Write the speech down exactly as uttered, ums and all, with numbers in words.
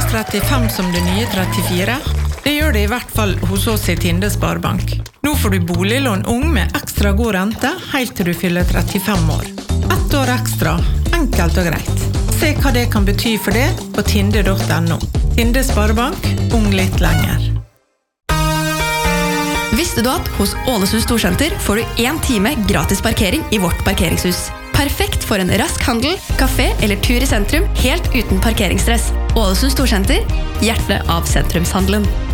trettifem som det nye trettifire? Det gjør det i hvert fall hos oss i Tinde Sparebank. Nå får du boliglån ung med ekstra god rente helt til du fyller trettifem år. Ett år ekstra, enkelt og greit. Se hva det kan bety for det på tinde punktum no. Tinde Sparebank, ung litt lenger. Visste du at hos Ålesund Storsenter får du en time gratis parkering i vårt parkeringshus? Perfekt for en rask handel, kafé eller tur i sentrum, helt uten parkeringsstress. Ålesund Storsenter, hjertet av sentrumshandelen.